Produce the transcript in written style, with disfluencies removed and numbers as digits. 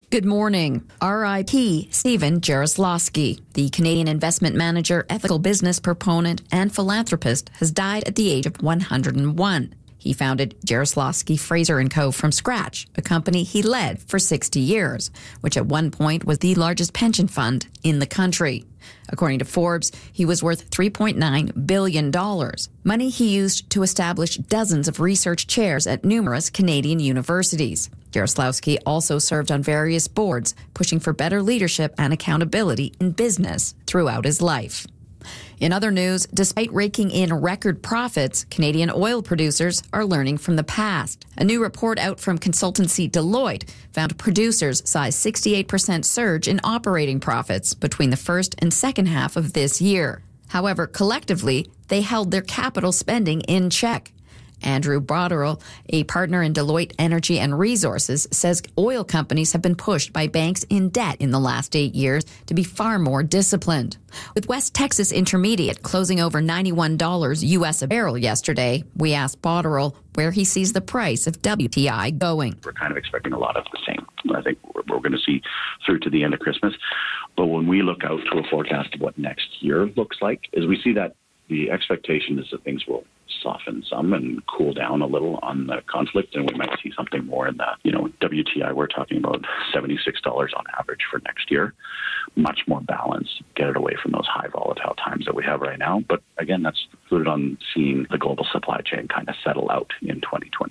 Good morning. R.I.P. Stephen Jaroslawski, the Canadian investment manager, ethical business proponent, and philanthropist, has died at the age of 101. He founded Jaroslawski Fraser & Co. from scratch, a company he led for 60 years, which at one point was the largest pension fund in the country. According to Forbes, he was worth $3.9 billion, money he used to establish dozens of research chairs at numerous Canadian universities. Jaroslawski also served on various boards, pushing for better leadership and accountability in business throughout his life. In other news, despite raking in record profits, Canadian oil producers are learning from the past. A new report out from consultancy Deloitte found producers saw a 68% surge in operating profits between the first and second half of this year. However, collectively, they held their capital spending in check. Andrew Botterill, a partner in Deloitte Energy and Resources, says oil companies have been pushed by banks in debt in the last 8 years to be far more disciplined. With West Texas Intermediate closing over $91 US a barrel yesterday, we asked Botterill where he sees the price of WTI going. We're kind of expecting a lot of the same. I think we're going to see through to the end of Christmas. But when we look out to a forecast of what next year looks like, is we see that the expectation is that things will soften some and cool down a little on the conflict, and we might see something more in the, WTI, we're talking about $76 on average for next year. Much more balance, get it away from those high volatile times that we have right now. But again, that's included on seeing the global supply chain kind of settle out in 2020.